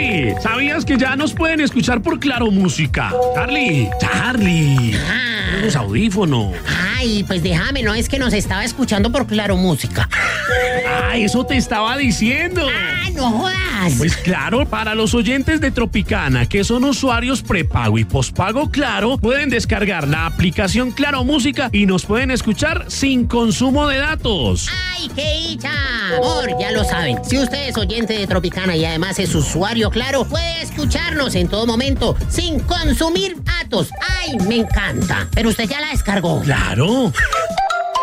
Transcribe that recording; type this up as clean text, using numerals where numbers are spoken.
Charlie, ¿sabías que ya nos pueden escuchar por Claro Música? Charlie. Los audífonos. Ay, pues déjame, no es que nos estaba escuchando por Claro Música. Eso te estaba diciendo. No jodas. Pues claro, para los oyentes de Tropicana, que son usuarios prepago y pospago Claro, pueden descargar la aplicación Claro Música y nos pueden escuchar sin consumo de datos. ¡Ay, qué dicha! Amor, ya lo saben, si usted es oyente de Tropicana y además es usuario Claro, puede escucharnos en todo momento sin consumir datos. ¡Ay, me encanta! Pero usted ya la descargó. ¡Claro!